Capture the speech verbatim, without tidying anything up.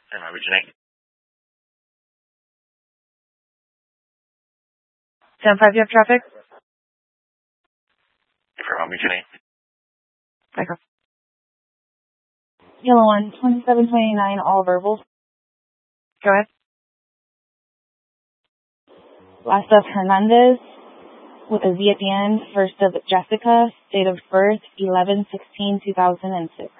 Am I reaching eight? ten five, you have traffic? Confirm I'm reaching eight. Echo. Yellow one, twenty-seven twenty-nine, all verbal. Go ahead. Last of Hernandez, with a Z at the end. First of Jessica, date of birth eleven sixteen two thousand six.